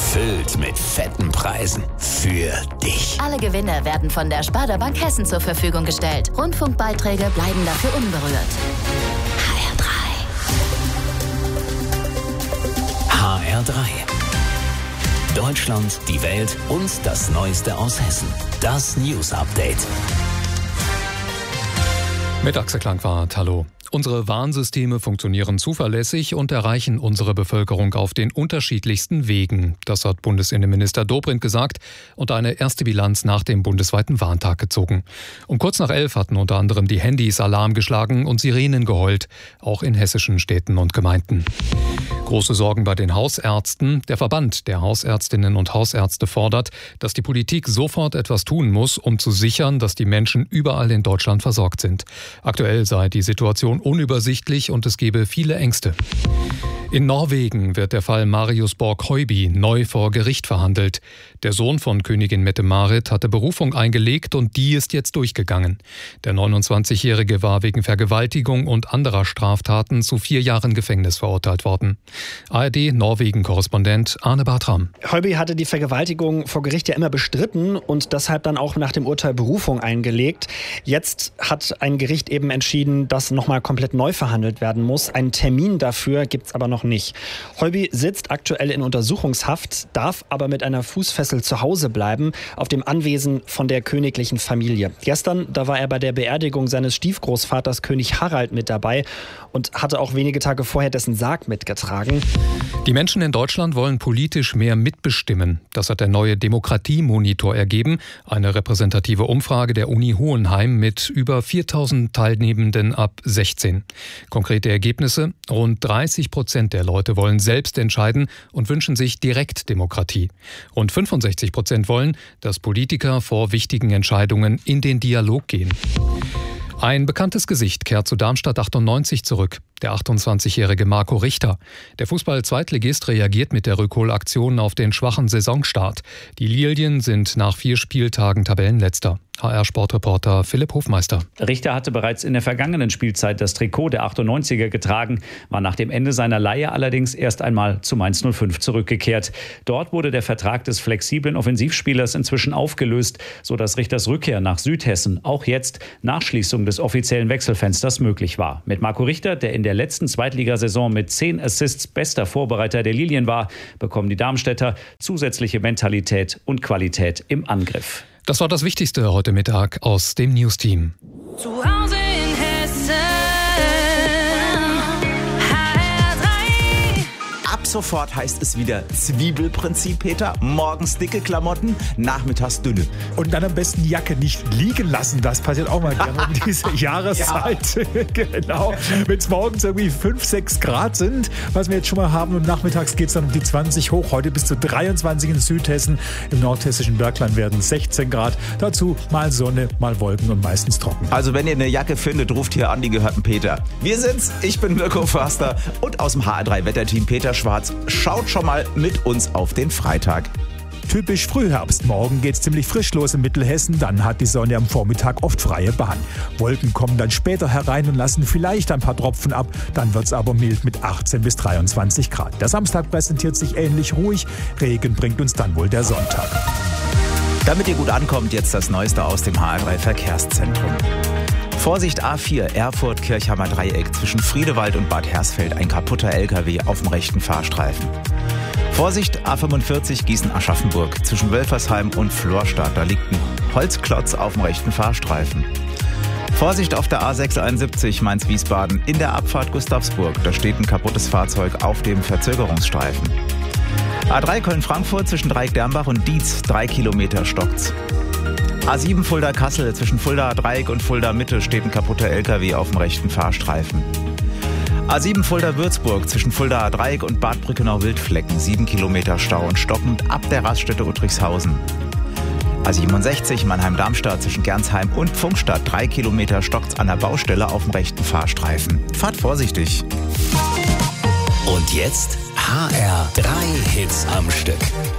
gefüllt mit fetten Preisen. Für dich. Alle Gewinne werden von der Sparda Bank Hessen zur Verfügung gestellt. Rundfunkbeiträge bleiben dafür unberührt. HR3. Deutschland, die Welt und das Neueste aus Hessen. Das News Update. Mit Axel Klangwart, hallo. Unsere Warnsysteme funktionieren zuverlässig und erreichen unsere Bevölkerung auf den unterschiedlichsten Wegen. Das hat Bundesinnenminister Dobrindt gesagt und eine erste Bilanz nach dem bundesweiten Warntag gezogen. Um kurz nach 11 hatten unter anderem die Handys Alarm geschlagen und Sirenen geheult, auch in hessischen Städten und Gemeinden. Große Sorgen bei den Hausärzten. Der Verband der Hausärztinnen und Hausärzte fordert, dass die Politik sofort etwas tun muss, um zu sichern, dass die Menschen überall in Deutschland versorgt sind. Aktuell sei die Situation unübersichtlich und es gebe viele Ängste. In Norwegen wird der Fall Marius Borg-Høiby neu vor Gericht verhandelt. Der Sohn von Königin Mette-Marit hatte Berufung eingelegt und die ist jetzt durchgegangen. Der 29-Jährige war wegen Vergewaltigung und anderer Straftaten zu 4 Jahren Gefängnis verurteilt worden. ARD-Norwegen-Korrespondent Arne Bartram. Høiby hatte die Vergewaltigung vor Gericht ja immer bestritten und deshalb dann auch nach dem Urteil Berufung eingelegt. Jetzt hat ein Gericht eben entschieden, dass nochmal komplett neu verhandelt werden muss. Einen Termin dafür gibt es aber noch nicht. Høiby sitzt aktuell in Untersuchungshaft, darf aber mit einer Fußfessel zu Hause bleiben, auf dem Anwesen von der königlichen Familie. Gestern, da war er bei der Beerdigung seines Stiefgroßvaters König Harald mit dabei und hatte auch wenige Tage vorher dessen Sarg mitgetragen. Die Menschen in Deutschland wollen politisch mehr mitbestimmen. Das hat der neue Demokratiemonitor ergeben, eine repräsentative Umfrage der Uni Hohenheim mit über 4.000 Teilnehmenden ab 16. Konkrete Ergebnisse: Rund 30% der Leute wollen selbst entscheiden und wünschen sich Direktdemokratie. Rund 65% wollen, dass Politiker vor wichtigen Entscheidungen in den Dialog gehen. Ein bekanntes Gesicht kehrt zu Darmstadt 98 zurück. Der 28-jährige Marco Richter. Der Fußball-Zweitligist reagiert mit der Rückholaktion auf den schwachen Saisonstart. Die Lilien sind nach 4 Spieltagen Tabellenletzter. HR-Sportreporter Philipp Hofmeister. Richter hatte bereits in der vergangenen Spielzeit das Trikot der 98er getragen, war nach dem Ende seiner Leihe allerdings erst einmal zu Mainz 05 zurückgekehrt. Dort wurde der Vertrag des flexiblen Offensivspielers inzwischen aufgelöst, sodass Richters Rückkehr nach Südhessen auch jetzt nach Schließung des offiziellen Wechselfensters möglich war. Mit Marco Richter, der in der letzten Zweitligasaison mit 10 Assists bester Vorbereiter der Lilien war, bekommen die Darmstädter zusätzliche Mentalität und Qualität im Angriff. Das war das Wichtigste heute Mittag aus dem News-Team. Zu Hause in Hessen, HR3. Ab sofort heißt es wieder Zwiebelprinzip, Peter. Morgens dicke Klamotten, nachmittags dünne. Und dann am besten die Jacke nicht liegen lassen. Das passiert auch mal gerne um diese Jahreszeit. Ja. Genau. Wenn es morgens irgendwie 5, 6 Grad sind, was wir jetzt schon mal haben. Und nachmittags geht es dann um die 20 hoch. Heute bis zu 23 in Südhessen. Im nordhessischen Bergland werden 16 Grad. Dazu mal Sonne, mal Wolken und meistens trocken. Also wenn ihr eine Jacke findet, ruft hier an, die gehört dem Peter. Wir sind's. Ich bin Mirko Förster und aus dem HR3-Wetterteam Peter Schwarz. Schaut schon mal mit uns auf den Freitag. Typisch Frühherbst. Morgen geht's ziemlich frisch los in Mittelhessen. Dann hat die Sonne am Vormittag oft freie Bahn. Wolken kommen dann später herein und lassen vielleicht ein paar Tropfen ab. Dann wird's aber mild mit 18 bis 23 Grad. Der Samstag präsentiert sich ähnlich ruhig. Regen bringt uns dann wohl der Sonntag. Damit ihr gut ankommt, jetzt das Neueste aus dem HR3 Verkehrszentrum. Vorsicht A4, Erfurt-Kirchheimer Dreieck zwischen Friedewald und Bad Hersfeld. Ein kaputter LKW auf dem rechten Fahrstreifen. Vorsicht A45, Gießen-Aschaffenburg zwischen Wölfersheim und Florstadt. Da liegt ein Holzklotz auf dem rechten Fahrstreifen. Vorsicht auf der A671 Mainz-Wiesbaden in der Abfahrt Gustavsburg. Da steht ein kaputtes Fahrzeug auf dem Verzögerungsstreifen. A3 Köln-Frankfurt zwischen Dreieck-Dermbach und Dietz. 3 Kilometer stockt's. A7 Fulda-Kassel zwischen Fulda-Dreieck und Fulda-Mitte steht ein kaputter LKW auf dem rechten Fahrstreifen. A7 Fulda-Würzburg zwischen Fulda-Dreieck und Bad Brückenau-Wildflecken. 7 Kilometer Stau und stockend ab der Raststätte Uttrichshausen. A67 Mannheim-Darmstadt zwischen Gernsheim und Pfungstadt. 3 Kilometer stockt's an der Baustelle auf dem rechten Fahrstreifen. Fahrt vorsichtig. Und jetzt HR3 Hits am Stück.